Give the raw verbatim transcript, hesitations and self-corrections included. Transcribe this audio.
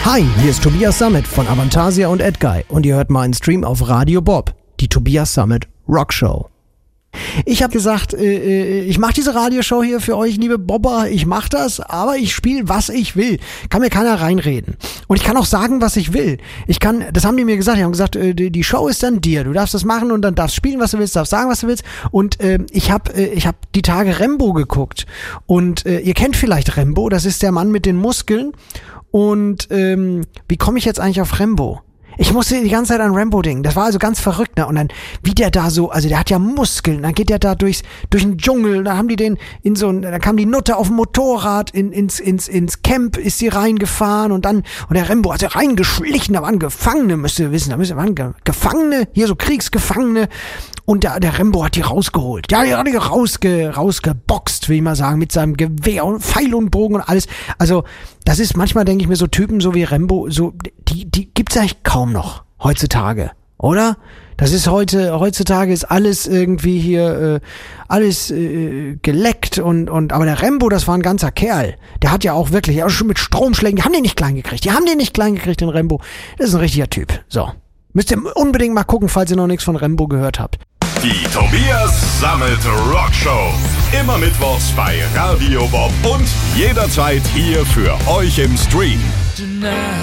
Hi, hier ist Tobias Sammet von Avantasia und Edguy und ihr hört meinen Stream auf Radio Bob, die Tobias Sammet Rock Show. Ich habe gesagt, äh, ich mache diese Radioshow hier für euch, liebe Bobber, ich mache das, aber ich spiele, was ich will. Kann mir keiner reinreden. Und ich kann auch sagen, was ich will. Ich kann, das haben die mir gesagt, die haben gesagt, äh, die Show ist dann dir. Du darfst das machen und dann darfst spielen, was du willst, darfst sagen, was du willst. Und äh, ich habe äh, ich hab die Tage Rembo geguckt. Und äh, ihr kennt vielleicht Rembo, das ist der Mann mit den Muskeln. Und ähm, wie komme ich jetzt eigentlich auf Rembo? Ich musste die ganze Zeit an Rambo denken. Das war also ganz verrückt, ne? Und dann, wie der da so, also der hat ja Muskeln, dann geht der da durchs, durch den Dschungel, dann haben die den in so ein, dann kam die Nutte auf dem Motorrad in, ins, ins, ins Camp ist sie reingefahren und dann, und der Rambo hat sie reingeschlichen, da waren Gefangene, müsst ihr wissen, da müsst ihr, waren Ge- Gefangene, hier so Kriegsgefangene. Und der, der Rambo hat die rausgeholt. Ja, die hat die rausge, rausgeboxt, will ich mal sagen, mit seinem Gewehr und Pfeil und Bogen und alles. Also, das ist, manchmal denke ich mir, so Typen so wie Rambo, so, die, die gibt's eigentlich kaum noch heutzutage, oder? Das ist heute, heutzutage ist alles irgendwie hier, äh, alles äh, geleckt und, und, aber der Rambo, das war ein ganzer Kerl. Der hat ja auch wirklich, auch schon mit Stromschlägen, die haben den nicht klein gekriegt. Die haben den nicht klein gekriegt, den Rambo. Das ist ein richtiger Typ. So. Müsst ihr unbedingt mal gucken, falls ihr noch nichts von Rambo gehört habt. Die Tobias Sammet Rock Show. Immer mittwochs bei Radio Bob und jederzeit hier für euch im Stream.